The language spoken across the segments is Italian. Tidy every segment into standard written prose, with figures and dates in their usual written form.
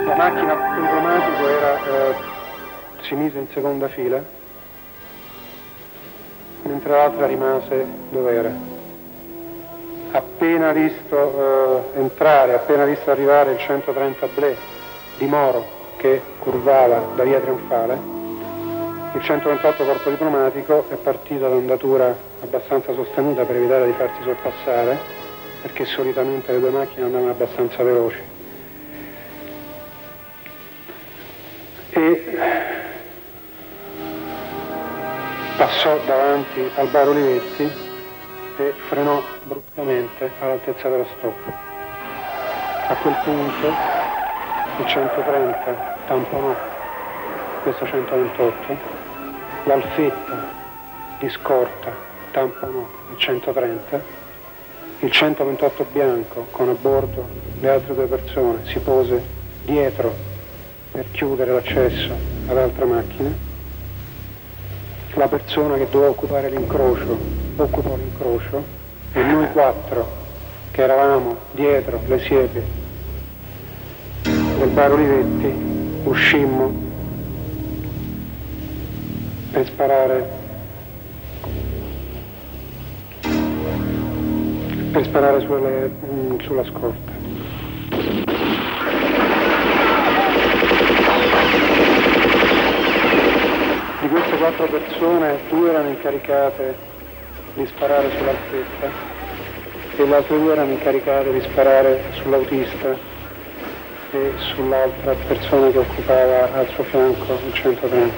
La macchina diplomatico si mise in seconda fila, mentre l'altra rimase dove era. Appena visto arrivare il 130 Blé di Moro che curvava da via Trionfale, il 128 corpo diplomatico è partito ad andatura abbastanza sostenuta per evitare di farsi sorpassare, perché solitamente le due macchine andavano abbastanza veloci. E passò davanti al bar Olivetti e frenò bruscamente all'altezza dello stop. A quel punto il 130 tamponò questo 128, l'Alfetta di scorta tamponò il 130, il 128 bianco con a bordo le altre due persone si pose dietro per chiudere l'accesso all'altra macchina. La persona che doveva occupare l'incrocio occupò l'incrocio e noi quattro che eravamo dietro le siepi del bar Olivetti uscimmo per sparare sulla scorta. Di queste 4 persone 2 erano incaricate di sparare sull'Alfetta e le altre 2 erano incaricate di sparare sull'autista e sull'altra persona che occupava al suo fianco il 130.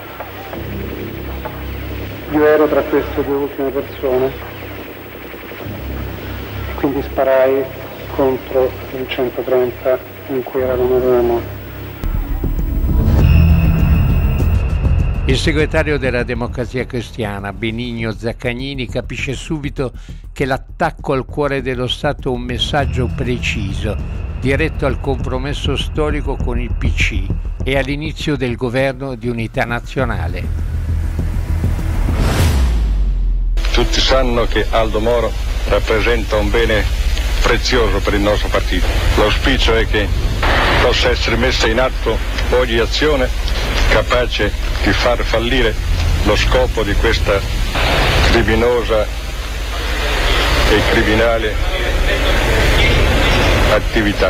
Io ero tra queste 2 ultime persone, quindi sparai contro il 130 in cui era l'onorevole Moro. Il segretario della Democrazia Cristiana, Benigno Zaccagnini, capisce subito che l'attacco al cuore dello Stato è un messaggio preciso, diretto al compromesso storico con il PC e all'inizio del governo di unità nazionale. Tutti sanno che Aldo Moro rappresenta un bene prezioso per il nostro partito. L'auspicio è che possa essere messa in atto ogni azione capace di far fallire lo scopo di questa criminosa e criminale attività.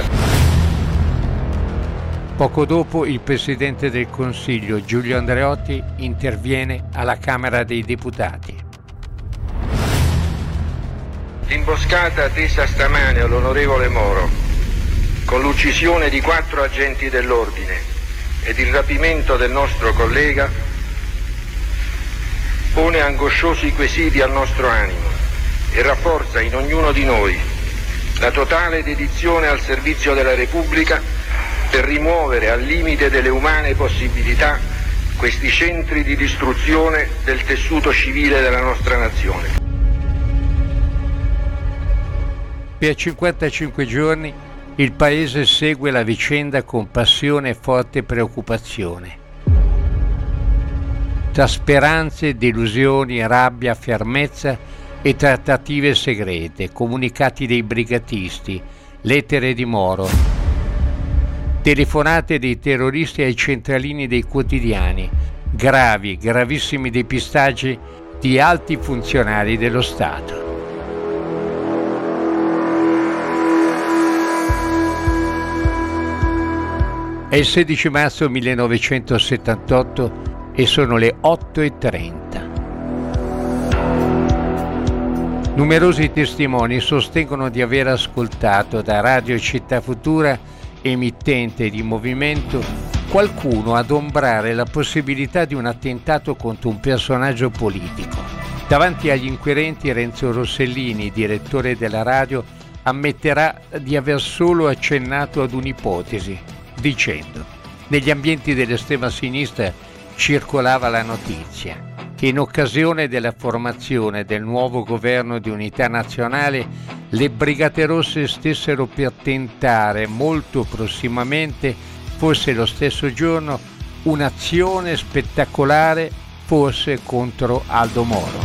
Poco dopo il Presidente del Consiglio, Giulio Andreotti, interviene alla Camera dei Deputati. L'imboscata tesa stamane all'onorevole Moro, con l'uccisione di 4 agenti dell'ordine ed il rapimento del nostro collega, pone angosciosi quesiti al nostro animo e rafforza in ognuno di noi la totale dedizione al servizio della Repubblica per rimuovere al limite delle umane possibilità questi centri di distruzione del tessuto civile della nostra nazione. Per 55 giorni il Paese segue la vicenda con passione e forte preoccupazione. Tra speranze, delusioni, rabbia, fermezza e trattative segrete, comunicati dei brigatisti, lettere di Moro, telefonate dei terroristi ai centralini dei quotidiani, gravissimi depistaggi di alti funzionari dello Stato. È il 16 marzo 1978 e sono le 8:30. Numerosi testimoni sostengono di aver ascoltato da Radio Città Futura, emittente di movimento, qualcuno adombrare la possibilità di un attentato contro un personaggio politico. Davanti agli inquirenti, Renzo Rossellini, direttore della radio, ammetterà di aver solo accennato ad un'ipotesi, dicendo: negli ambienti dell'estrema sinistra circolava la notizia che in occasione della formazione del nuovo governo di unità nazionale le Brigate Rosse stessero per tentare molto prossimamente, forse lo stesso giorno, un'azione spettacolare, forse contro Aldo Moro.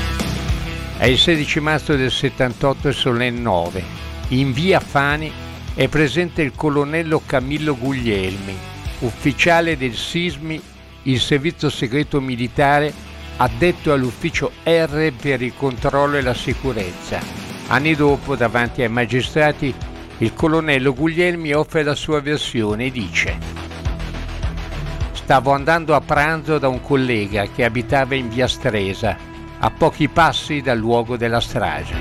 È il 16 marzo del 78 e sono le 9. In via Fani è presente il colonnello Camillo Guglielmi, ufficiale del SISMI, il servizio segreto militare, addetto all'ufficio R per il controllo e la sicurezza. Anni dopo, davanti ai magistrati, il colonnello Guglielmi offre la sua versione e dice: «Stavo andando a pranzo da un collega che abitava in via Stresa, a pochi passi dal luogo della strage.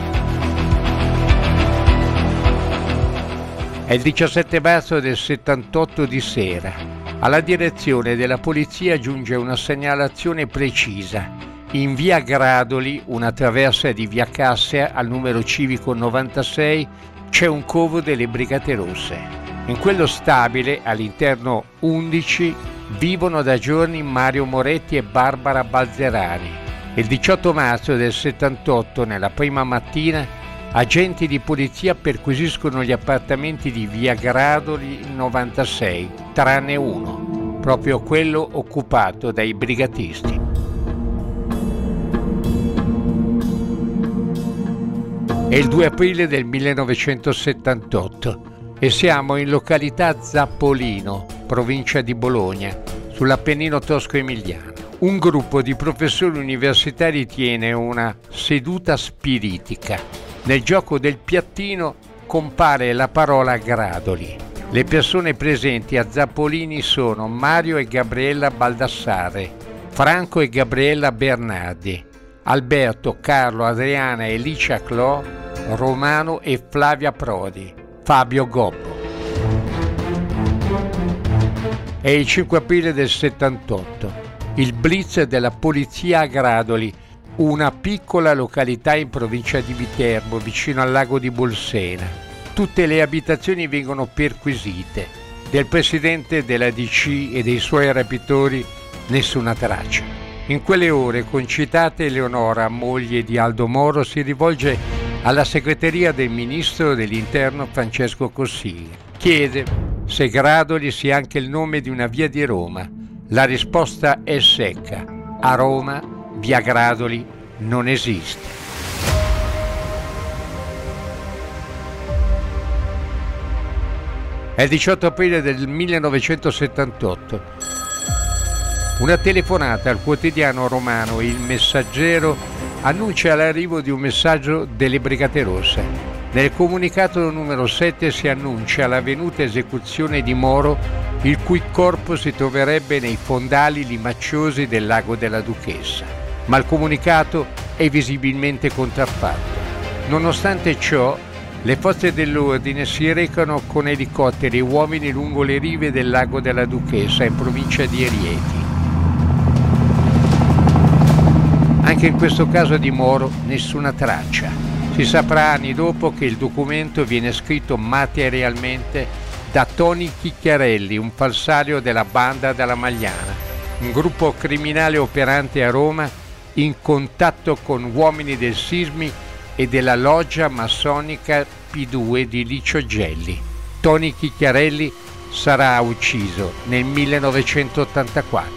È il 17 marzo del 78 di sera. Alla direzione della polizia giunge una segnalazione precisa. In via Gradoli, una traversa di via Cassia al numero civico 96, c'è un covo delle Brigate Rosse. In quello stabile, all'interno 11, vivono da giorni Mario Moretti e Barbara Balzerani. Il 18 marzo del 78, nella prima mattina, agenti di polizia perquisiscono gli appartamenti di via Gradoli 96, tranne uno, proprio quello occupato dai brigatisti. È il 2 aprile del 1978 e siamo in località Zappolino, provincia di Bologna, sull'Appennino tosco-emiliano. Un gruppo di professori universitari tiene una seduta spiritica. Nel gioco del piattino compare la parola Gradoli. Le persone presenti a Zappolini sono Mario e Gabriella Baldassarre, Franco e Gabriella Bernardi, Alberto, Carlo, Adriana e Licia Clò, Romano e Flavia Prodi, Fabio Gobbo. È il 5 aprile del 78. Il blitz della polizia a Gradoli, una piccola località in provincia di Viterbo, vicino al lago di Bolsena. Tutte le abitazioni vengono perquisite. Del presidente della DC e dei suoi rapitori nessuna traccia. In quelle ore, concitate Eleonora, moglie di Aldo Moro, si rivolge alla segreteria del ministro dell'Interno Francesco Cossiga. Chiede se Gradoli sia anche il nome di una via di Roma. La risposta è secca. A Roma via Gradoli non esiste. È il 18 aprile del 1978. Una telefonata al quotidiano romano Il Messaggero annuncia l'arrivo di un messaggio delle Brigate Rosse. Nel comunicato numero 7 si annuncia la venuta esecuzione di Moro, il cui corpo si troverebbe nei fondali limacciosi del lago della Duchessa. Ma il comunicato è visibilmente contraffatto. Nonostante ciò, le forze dell'ordine si recano con elicotteri e uomini lungo le rive del lago della Duchessa, in provincia di Rieti. Anche in questo caso di Moro nessuna traccia. Si saprà anni dopo che il documento viene scritto materialmente da Tony Chicchiarelli, un falsario della Banda della Magliana, un gruppo criminale operante a Roma in contatto con uomini del SISMI e della loggia massonica P2 di Licio Gelli. Tony Chicchiarelli sarà ucciso nel 1984.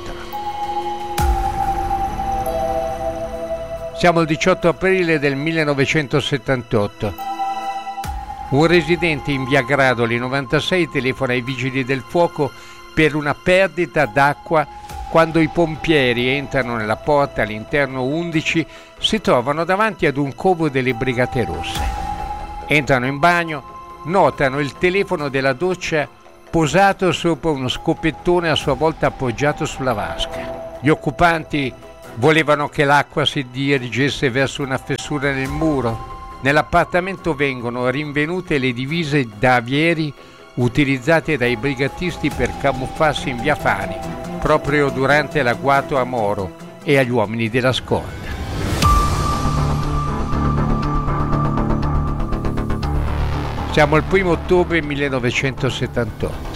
Siamo il 18 aprile del 1978. Un residente in via Gradoli 96 telefona ai vigili del fuoco per una perdita d'acqua. Quando i pompieri entrano nella porta all'interno 11 si trovano davanti ad un covo delle Brigate Rosse. Entrano in bagno, notano il telefono della doccia posato sopra uno scopettone a sua volta appoggiato sulla vasca. Gli occupanti volevano che l'acqua si dirigesse verso una fessura nel muro. Nell'appartamento vengono rinvenute le divise da avieri utilizzate dai brigatisti per camuffarsi in via Fani, proprio durante l'agguato a Moro e agli uomini della scorta. Siamo il 1 ottobre 1978.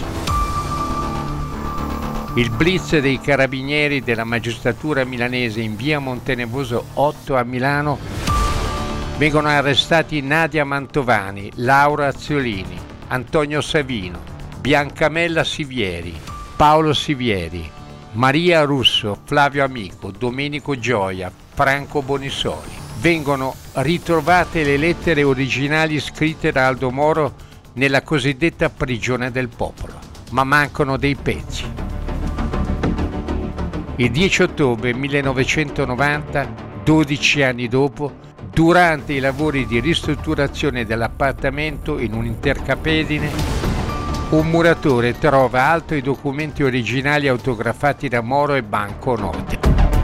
Il blitz dei carabinieri della magistratura milanese in via Montenevoso 8 a Milano. Vengono arrestati Nadia Mantovani, Laura Azzolini, Antonio Savino, Biancamella Sivieri, Paolo Sivieri, Maria Russo, Flavio Amico, Domenico Gioia, Franco Bonisoli. Vengono ritrovate le lettere originali scritte da Aldo Moro nella cosiddetta prigione del popolo, ma mancano dei pezzi. Il 10 ottobre 1990, 12 anni dopo, durante i lavori di ristrutturazione dell'appartamento in un'intercapedine, un muratore trova altri documenti originali autografati da Moro e banconote.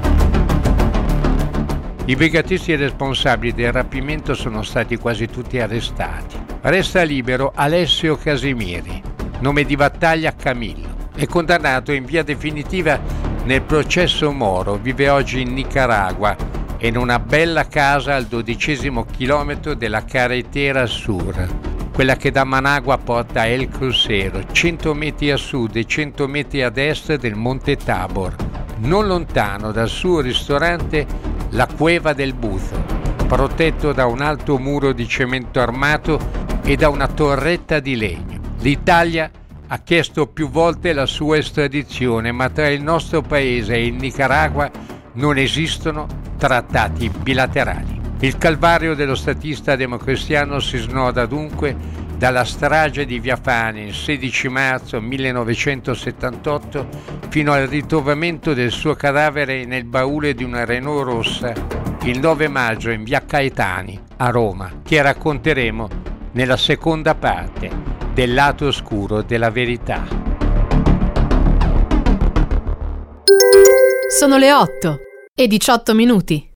I brigatisti responsabili del rapimento sono stati quasi tutti arrestati. Resta libero Alessio Casimiri, nome di battaglia Camillo, è condannato in via definitiva nel processo Moro, vive oggi in Nicaragua in una bella casa al 12° chilometro della Carretera Sur, quella che da Managua porta a El Crucero, 100 metri a sud e 100 metri a est del Monte Tabor, non lontano dal suo ristorante La Cueva del Buzo, protetto da un alto muro di cemento armato e da una torretta di legno. L'Italia ha chiesto più volte la sua estradizione, ma tra il nostro paese e il Nicaragua non esistono trattati bilaterali. Il calvario dello statista democristiano si snoda dunque dalla strage di Via Fani il 16 marzo 1978 fino al ritrovamento del suo cadavere nel baule di una Renault rossa il 9 maggio in Via Caetani a Roma, che racconteremo nella seconda parte del lato oscuro della verità. Sono le 8:18.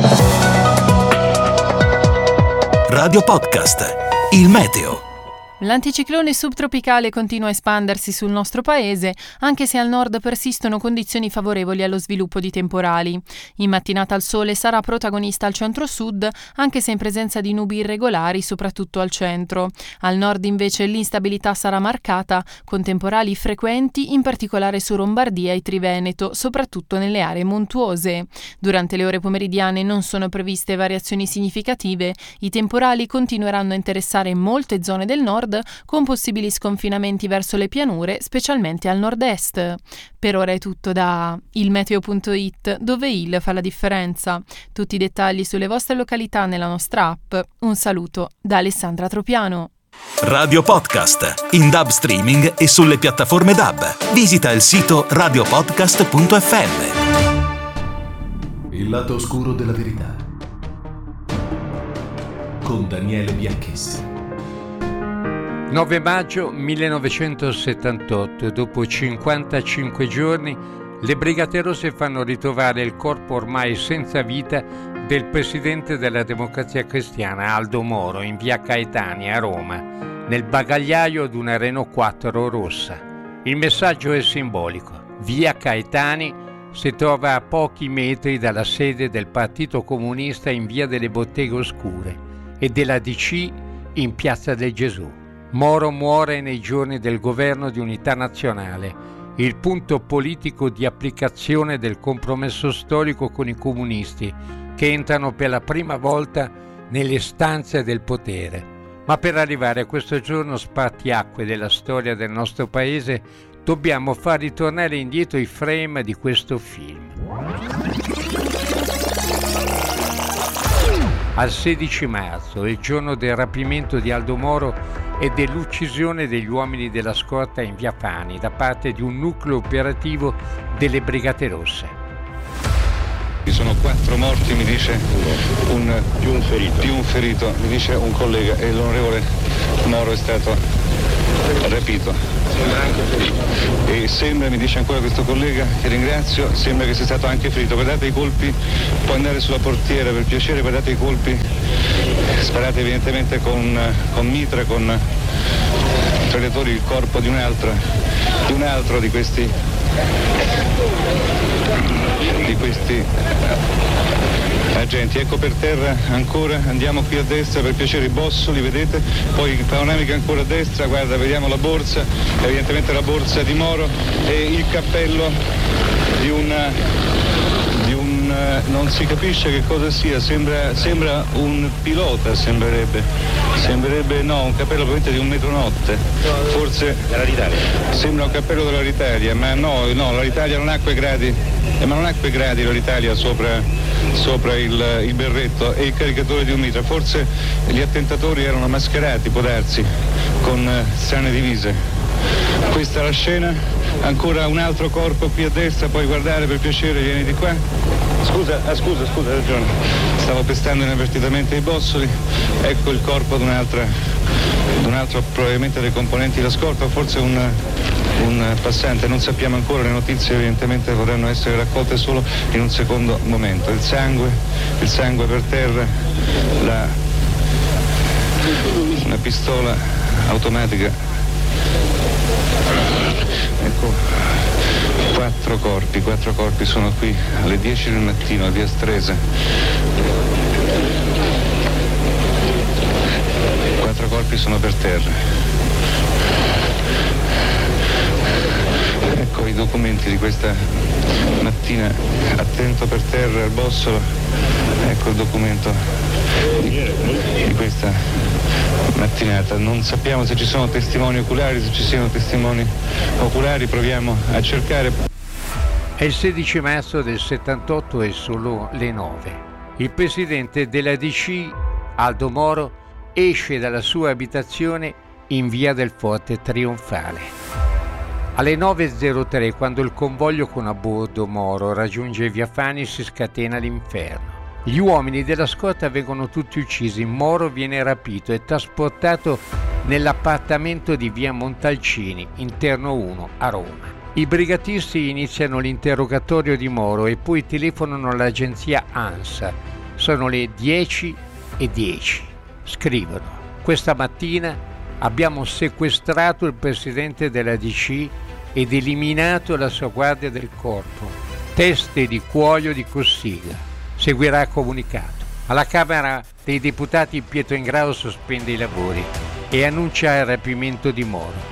Radio Podcast, il meteo. L'anticiclone subtropicale continua a espandersi sul nostro paese, anche se al nord persistono condizioni favorevoli allo sviluppo di temporali. In mattinata il sole sarà protagonista al centro-sud, anche se in presenza di nubi irregolari, soprattutto al centro. Al nord invece l'instabilità sarà marcata, con temporali frequenti, in particolare su Lombardia e Triveneto, soprattutto nelle aree montuose. Durante le ore pomeridiane non sono previste variazioni significative. I temporali continueranno a interessare molte zone del nord, con possibili sconfinamenti verso le pianure, specialmente al nord-est. Per ora è tutto da ilmeteo.it, dove il fa la differenza. Tutti i dettagli sulle vostre località nella nostra app. Un saluto da Alessandra Tropiano. Radio Podcast, in DAB streaming e sulle piattaforme DAB. Visita il sito radiopodcast.fm. Il lato oscuro della verità con Daniele Bianchessi. 9 maggio 1978, dopo 55 giorni, le Brigate Rosse fanno ritrovare il corpo ormai senza vita del presidente della Democrazia Cristiana, Aldo Moro, in via Caetani a Roma, nel bagagliaio di una Renault 4 rossa. Il messaggio è simbolico. Via Caetani si trova a pochi metri dalla sede del Partito Comunista in via delle Botteghe Oscure e della DC in Piazza del Gesù. Moro muore nei giorni del governo di unità nazionale, il punto politico di applicazione del compromesso storico con i comunisti, che entrano per la prima volta nelle stanze del potere. Ma per arrivare a questo giorno spartiacque della storia del nostro paese, dobbiamo far ritornare indietro i frame di questo film. Al 16 marzo, il giorno del rapimento di Aldo Moro e dell'uccisione degli uomini della scorta in via Fani da parte di un nucleo operativo delle Brigate Rosse. Ci sono 4 morti, mi dice più un ferito, mi dice un collega, e l'onorevole Moro è stato rapito. E sembra, mi dice ancora questo collega, che ringrazio, sembra che sia stato anche ferito. Guardate i colpi, può andare sulla portiera per piacere, guardate i colpi sparati evidentemente con mitra, con traiettori, il corpo di un altro di questi agenti. Ecco per terra ancora, andiamo qui a destra per piacere, i bossoli, vedete, poi panoramica ancora a destra, guarda, vediamo la borsa, evidentemente la borsa di Moro e il cappello di un non si capisce che cosa sia, sembra un pilota, sembrerebbe no, un cappello probabilmente di un metronotte, forse dell'Alitalia. Sembra un cappello dell'Alitalia, ma no, l'Alitalia non ha quei gradi ma non a quei gradi l'Italia sopra il berretto e il caricatore di un mitra. Forse gli attentatori erano mascherati, può darsi, con strane divise. Questa è la scena, ancora un altro corpo qui a destra, puoi guardare per piacere, vieni di qua. Scusa, hai ragione, stavo pestando inavvertitamente i bossoli. Ecco il corpo di un altro probabilmente dei componenti della scorta, forse un passante, non sappiamo ancora, le notizie evidentemente potranno essere raccolte solo in un secondo momento. Il sangue per terra, una pistola automatica. Ecco, quattro corpi sono qui alle 10 del mattino a Via Stresa. 4 corpi sono per terra. Ecco i documenti di questa mattina, attento per terra al bossolo, ecco il documento di questa mattinata. Non sappiamo se ci sono testimoni oculari, se ci siano testimoni oculari, proviamo a cercare. È il 16 marzo del 78 e sono le 9. Il presidente della DC, Aldo Moro, esce dalla sua abitazione in via del Forte Trionfale. Alle 9.03, quando il convoglio con a bordo Moro raggiunge via Fani, si scatena l'inferno. Gli uomini della scorta vengono tutti uccisi, Moro viene rapito e trasportato nell'appartamento di via Montalcini, interno 1, a Roma. I brigatisti iniziano l'interrogatorio di Moro e poi telefonano all'agenzia ANSA. Sono le 10:10. Scrivono: questa mattina abbiamo sequestrato il presidente della DC ed eliminato la sua guardia del corpo. Teste di cuoio di Cossiga. Seguirà comunicato. Alla Camera dei Deputati Pietro Ingrao sospende i lavori e annuncia il rapimento di Moro.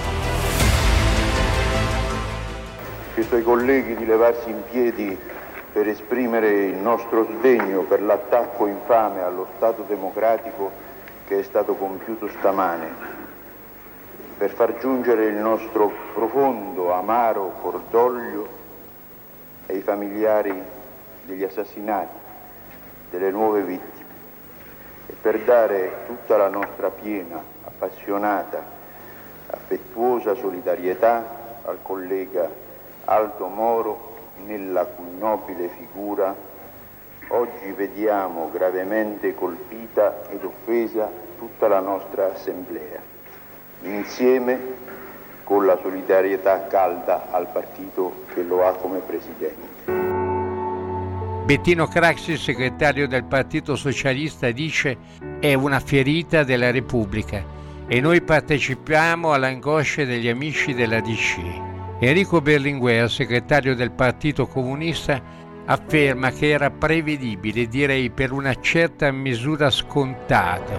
Chiesto ai colleghi di levarsi in piedi per esprimere il nostro sdegno per l'attacco infame allo Stato democratico che è stato compiuto stamane, per far giungere il nostro profondo, amaro cordoglio ai familiari degli assassinati, delle nuove vittime, e per dare tutta la nostra piena, appassionata, affettuosa solidarietà al collega Aldo Moro, nella cui nobile figura oggi vediamo gravemente colpita ed offesa tutta la nostra Assemblea, insieme con la solidarietà calda al partito che lo ha come presidente. Bettino Craxi, segretario del Partito Socialista, dice: è una ferita della Repubblica e noi partecipiamo all'angoscia degli amici della DC. Enrico Berlinguer, segretario del Partito Comunista, afferma che era prevedibile, direi per una certa misura scontato,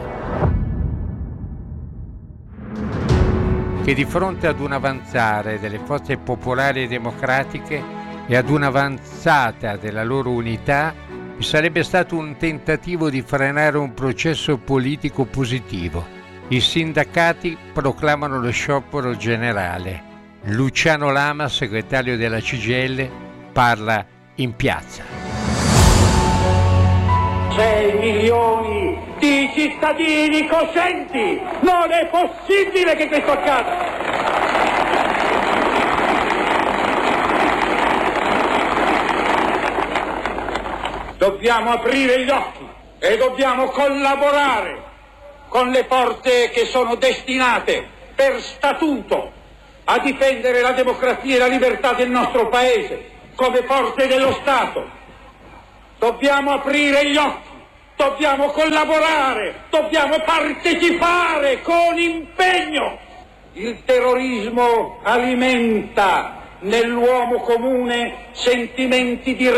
che di fronte ad un avanzare delle forze popolari e democratiche e ad un'avanzata della loro unità vi sarebbe stato un tentativo di frenare un processo politico positivo. I sindacati proclamano lo sciopero generale. Luciano Lama, segretario della CGIL, parla in piazza. 6 milioni di cittadini coscienti! Non è possibile che questo accada! Dobbiamo aprire gli occhi e dobbiamo collaborare con le forze che sono destinate per statuto a difendere la democrazia e la libertà del nostro Paese come forze dello Stato. Dobbiamo aprire gli occhi, dobbiamo collaborare, dobbiamo partecipare con impegno. Il terrorismo alimenta nell'uomo comune sentimenti di